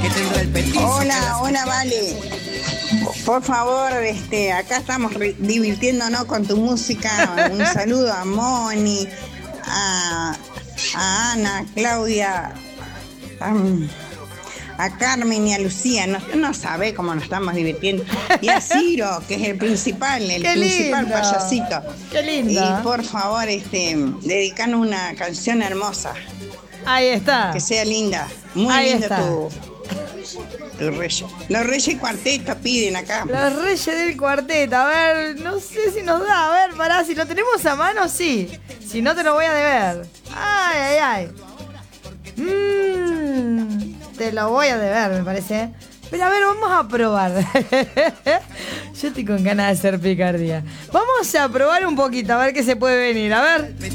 Hola, hola, Vale. Por favor, acá estamos divirtiéndonos con tu música. Un saludo a Moni, a Ana, Claudia, a Carmen y a Lucía. No sabe cómo nos estamos divirtiendo. Y a Ciro, que es el principal payasito. Qué lindo. Y por favor, dedicanos una canción hermosa. Ahí está. Que sea linda. Muy Ahí linda está. tu Reyes. Los Reyes Cuarteto piden acá. Los Reyes del Cuarteto. A ver, no sé si nos da. A ver, pará, si lo tenemos a mano, sí. Si no, te lo voy a deber. Ay, ay, ay. Te lo voy a deber, me parece. Pero a ver, vamos a probar. Yo estoy con ganas de hacer picardía. Vamos a probar un poquito, a ver qué se puede venir. A ver.